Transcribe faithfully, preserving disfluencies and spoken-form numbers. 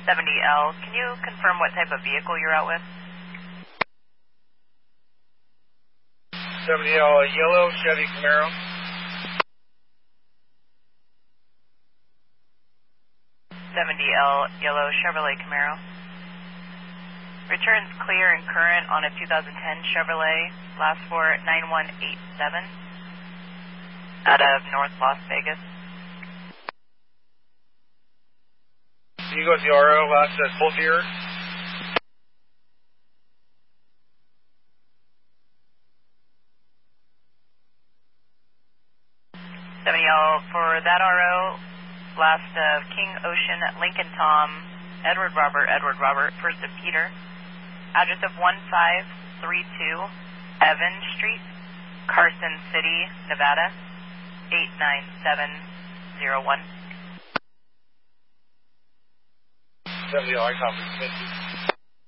seventy L, can you confirm what type of vehicle you're out with? seventy L, a yellow Chevy Camaro. seventy L, yellow Chevrolet Camaro. Returns clear and current on a two thousand ten Chevrolet, last for nine one eight seven, out of North Las Vegas. You got the R O last at full gear? seventy L, for that R O, last of King Ocean, Lincoln Tom, Edward Robert, Edward Robert, first of Peter. Address of one five three two Evan Street, Carson City, Nevada, eight nine seven zero one. seventy L, I copy. Thank you.